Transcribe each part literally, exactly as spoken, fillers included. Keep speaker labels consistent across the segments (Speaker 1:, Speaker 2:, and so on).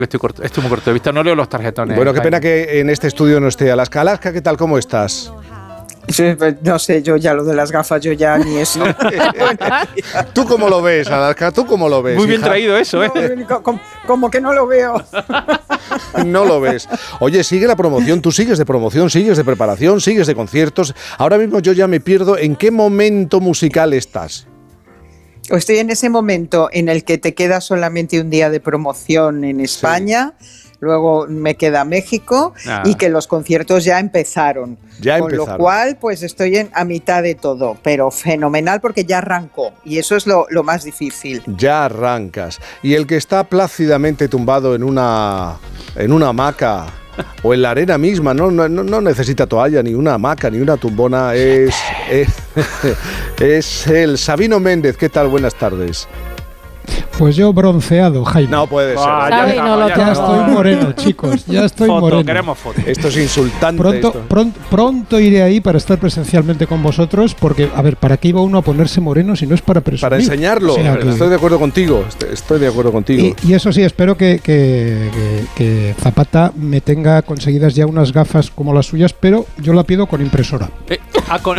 Speaker 1: Estoy, corto, estoy muy corto de vista, no leo los tarjetones.
Speaker 2: Bueno, qué pena que en este estudio no esté Alaska. Alaska, ¿qué tal? ¿Cómo estás?
Speaker 3: No sé, yo ya lo de las gafas, yo ya ni eso.
Speaker 2: ¿Tú cómo lo ves, Alaska? ¿Tú cómo lo ves?
Speaker 1: Muy bien hija? Traído eso, ¿eh?
Speaker 3: No, como, como que no lo veo.
Speaker 2: No lo ves. Oye, sigue la promoción, tú sigues de promoción, sigues de preparación, sigues de conciertos. Ahora mismo yo ya me pierdo en qué momento musical estás.
Speaker 3: Estoy en ese momento en el que te queda solamente un día de promoción en España, sí. Luego me queda México ah. y que los conciertos ya empezaron.
Speaker 2: Ya
Speaker 3: Con
Speaker 2: empezaron.
Speaker 3: lo cual, pues estoy en, a mitad de todo, pero fenomenal porque ya arrancó y eso es lo, lo más difícil.
Speaker 2: Ya arrancas. Y el que está plácidamente tumbado en una, en una hamaca o en la arena misma, no, no, no necesita toalla, ni una hamaca, ni una tumbona, es, es, es el Sabino Méndez. ¿Qué tal? Buenas tardes.
Speaker 4: Pues yo bronceado, Jaime.
Speaker 2: No puede ser.
Speaker 1: Ah,
Speaker 4: ya,
Speaker 1: ya,
Speaker 4: no,
Speaker 1: ya,
Speaker 4: ya,
Speaker 1: ya
Speaker 4: estoy
Speaker 1: no.
Speaker 4: moreno, chicos. Ya estoy
Speaker 1: foto,
Speaker 4: moreno.
Speaker 1: Queremos foto.
Speaker 2: Esto es insultante.
Speaker 4: Pronto,
Speaker 2: esto.
Speaker 4: Pronto, pronto iré ahí para estar presencialmente con vosotros, porque, a ver, ¿para qué iba uno a ponerse moreno si no es para presumir?
Speaker 2: Para enseñarlo. O sea, que... Estoy de acuerdo contigo. Estoy de acuerdo contigo.
Speaker 4: Y, y eso sí, espero que, que, que, que Zapata me tenga conseguidas ya unas gafas como las suyas, pero yo la pido con impresora.
Speaker 1: Eh, ah, con...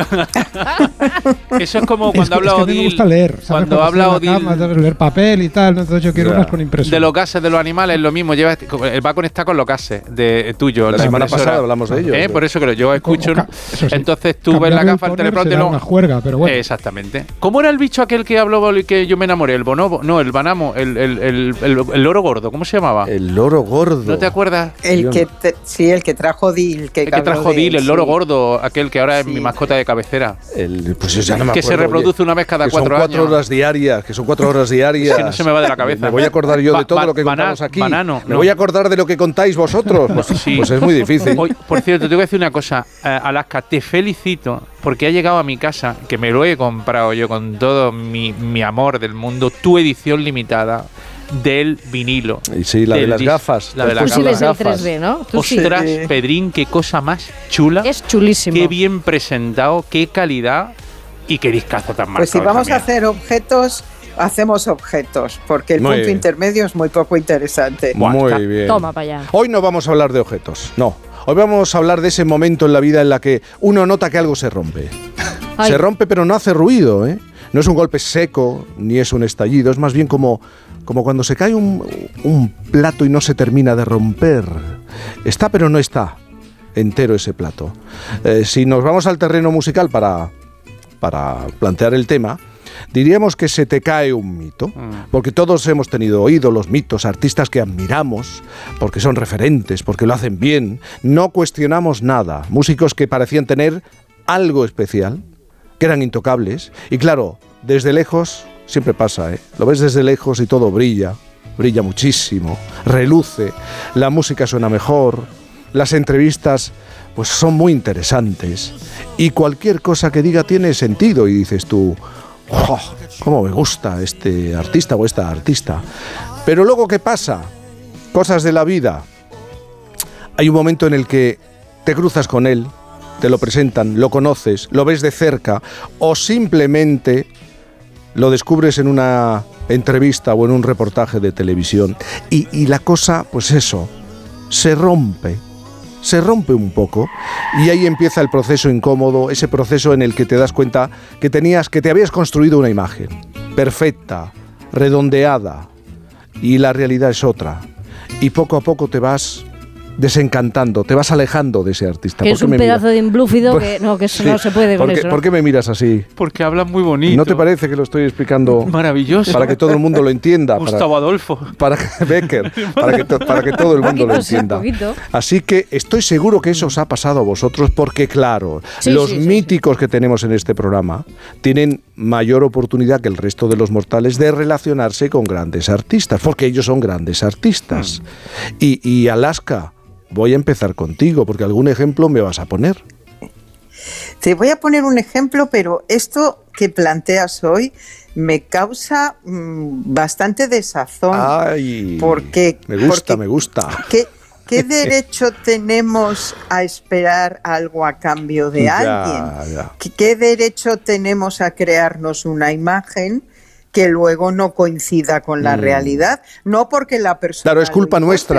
Speaker 1: Eso es como cuando
Speaker 4: es que,
Speaker 1: habla
Speaker 4: es que
Speaker 1: Odil.
Speaker 4: me gusta leer. ¿sabes?
Speaker 1: Cuando habla Odil.
Speaker 4: Cama, leer papel y tal, entonces yo quiero
Speaker 2: ya.
Speaker 4: unas con impresora.
Speaker 1: De los gases de los animales, lo mismo. Lleva, va a conectar con los gases de tuyo.
Speaker 2: La, la semana impresora. pasada hablamos de ello.
Speaker 1: ¿Eh? Por eso que yo escucho.
Speaker 4: Ca- eso sí.
Speaker 1: Entonces tú ves la gafa del teleprompter.
Speaker 4: Una juerga, pero bueno.
Speaker 1: Exactamente. ¿Cómo era el bicho aquel que habló y que yo me enamoré? El bonobo. No, el banamo. El, el, el, el, el loro gordo. ¿Cómo se llamaba?
Speaker 2: El loro gordo.
Speaker 1: ¿No te acuerdas?
Speaker 3: El que te, sí, el que trajo Dil. Que
Speaker 1: el que trajo Dil, el loro
Speaker 3: sí.
Speaker 1: gordo. Aquel que ahora es
Speaker 3: sí.
Speaker 1: mi mascota de cabecera.
Speaker 2: El, pues ya no me
Speaker 1: que
Speaker 2: acuerdo,
Speaker 1: se reproduce
Speaker 2: oye,
Speaker 1: una vez cada
Speaker 2: que
Speaker 1: cuatro
Speaker 2: son
Speaker 1: años.
Speaker 2: cuatro horas diarias. Que son cuatro horas diarias.
Speaker 1: Es que no se me va de la cabeza.
Speaker 2: Me voy a acordar yo
Speaker 1: ba
Speaker 2: de todo
Speaker 1: ba
Speaker 2: lo que
Speaker 1: banano,
Speaker 2: contamos aquí.
Speaker 1: Banano,
Speaker 2: me
Speaker 1: no.
Speaker 2: voy a acordar de lo que contáis vosotros. Pues,
Speaker 1: sí.
Speaker 2: pues es muy difícil.
Speaker 1: Hoy, por cierto, te voy a decir una cosa. Uh, Alaska, te felicito porque ha llegado a mi casa, que me lo he comprado yo con todo mi, mi amor del mundo, tu edición limitada del vinilo.
Speaker 2: Y sí, la de las gafas.
Speaker 1: La de las
Speaker 5: Tú sí
Speaker 1: gafas.
Speaker 5: ves el tres D, ¿no? Tú
Speaker 1: Ostras,
Speaker 5: sí.
Speaker 1: Pedrín, qué cosa más chula.
Speaker 5: Es chulísimo.
Speaker 1: Qué bien presentado, qué calidad y qué discazo tan marcado.
Speaker 3: Pues si vamos
Speaker 1: también.
Speaker 3: a hacer objetos, hacemos objetos, porque el
Speaker 2: muy
Speaker 3: punto
Speaker 2: bien.
Speaker 3: intermedio es muy poco interesante.
Speaker 2: Muy bien.
Speaker 5: Toma para allá.
Speaker 2: Hoy no vamos a hablar de objetos, no. Hoy vamos a hablar de ese momento en la vida en la que uno nota que algo se rompe.
Speaker 5: Ay.
Speaker 2: Se rompe pero no hace ruido, ¿eh? No es un golpe seco, ni es un estallido, es más bien como, como cuando se cae un, un plato y no se termina de romper. Está pero no está entero ese plato. Eh, si nos vamos al terreno musical para, para plantear el tema, diríamos que se te cae un mito, porque todos hemos tenido ídolos, mitos, artistas que admiramos, porque son referentes, porque lo hacen bien, no cuestionamos nada, músicos que parecían tener algo especial, que eran intocables, y claro, desde lejos, siempre pasa, ¿eh? Lo ves desde lejos y todo brilla, brilla muchísimo, reluce, la música suena mejor, las entrevistas pues son muy interesantes, y cualquier cosa que diga tiene sentido, y dices tú, ¡oh, cómo me gusta este artista o esta artista! Pero luego, ¿qué pasa? Cosas de la vida. Hay un momento en el que te cruzas con él, te lo presentan, lo conoces, lo ves de cerca, o simplemente lo descubres en una entrevista o en un reportaje de televisión. Y, y la cosa, pues eso, se rompe. Se rompe un poco y ahí empieza el proceso incómodo, ese proceso en el que te das cuenta que tenías, que te habías construido una imagen perfecta, redondeada, y la realidad es otra. Y poco a poco te vas desencantando, te vas alejando de ese artista.
Speaker 5: Que es un pedazo de emblúfido que no, que eso sí. no se puede con
Speaker 2: ¿Por qué,
Speaker 5: eso. ¿no?
Speaker 2: ¿Por qué me miras así?
Speaker 1: Porque hablas muy bonito.
Speaker 2: ¿No te parece que lo estoy explicando?
Speaker 1: Maravilloso.
Speaker 2: Para que todo el mundo lo entienda.
Speaker 1: Gustavo
Speaker 2: para,
Speaker 1: Adolfo.
Speaker 2: Para que Becker, para que, to, para que todo el mundo
Speaker 5: poquito,
Speaker 2: lo entienda.
Speaker 5: Sí, poquito.
Speaker 2: Así que estoy seguro que eso os ha pasado a vosotros porque, claro,
Speaker 5: sí,
Speaker 2: los
Speaker 5: sí,
Speaker 2: míticos
Speaker 5: sí, sí.
Speaker 2: que tenemos en este programa tienen mayor oportunidad que el resto de los mortales de relacionarse con grandes artistas, porque ellos son grandes artistas. Mm. Y, y Alaska, voy a empezar contigo, porque algún ejemplo me vas a poner.
Speaker 3: Te voy a poner un ejemplo, pero esto que planteas hoy me causa mmm, bastante desazón.
Speaker 2: Ay,
Speaker 3: porque,
Speaker 2: me gusta,
Speaker 3: porque,
Speaker 2: me gusta.
Speaker 3: ¿qué, ¿Qué derecho tenemos a esperar algo a cambio de
Speaker 2: ya,
Speaker 3: alguien?
Speaker 2: Ya.
Speaker 3: ¿Qué, ¿Qué derecho tenemos a crearnos una imagen que luego no coincida con la mm. realidad? No porque la persona...
Speaker 2: Claro, es culpa nuestra.